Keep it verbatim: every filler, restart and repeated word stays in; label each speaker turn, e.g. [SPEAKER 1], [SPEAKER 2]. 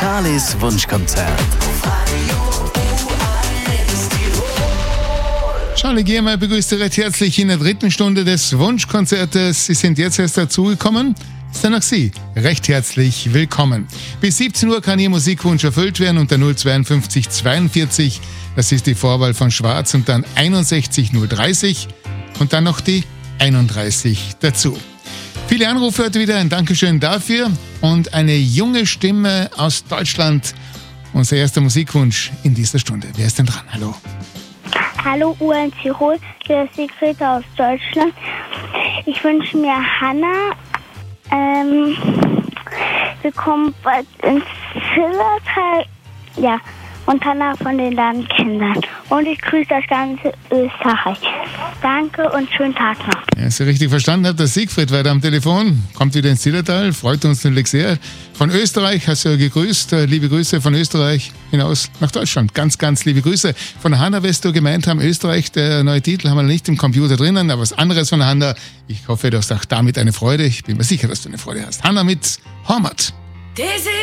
[SPEAKER 1] Charlies Wunschkonzert.
[SPEAKER 2] Charlie Giermeier begrüßt Sie recht herzlich in der dritten Stunde des Wunschkonzertes. Sie sind jetzt erst dazugekommen. Ist dann auch Sie recht herzlich willkommen. Bis siebzehn Uhr kann Ihr Musikwunsch erfüllt werden unter null zweiundfünfzig zweiundvierzig. Das ist die Vorwahl von Schwarz und dann einundsechzig null dreißig und dann noch die einunddreißig dazu. Viele Anrufe heute wieder, ein Dankeschön dafür und eine junge Stimme aus Deutschland. Unser erster Musikwunsch in dieser Stunde. Wer ist denn dran? Hallo.
[SPEAKER 3] Hallo U N Tirol, hier ist Sigrid aus Deutschland. Ich wünsche mir Hanna. Ähm, wir kommen bald ins Zillertal. Ja, und Hanna von den Landkindern. Und ich grüße das ganze Österreich. Danke und schönen Tag noch.
[SPEAKER 2] Ja, Sie richtig verstanden habt, der Siegfried weiter am Telefon. Kommt wieder ins Zillertal, freut uns natürlich sehr. Von Österreich hast du ja gegrüßt. Liebe Grüße von Österreich hinaus nach Deutschland. Ganz, ganz liebe Grüße. Von Hanna wirst du gemeint haben, Österreich, der neue Titel haben wir nicht im Computer drinnen, aber was anderes von Hanna. Ich hoffe, du hast auch damit eine Freude. Ich bin mir sicher, dass du eine Freude hast. Hanna mit Hormat.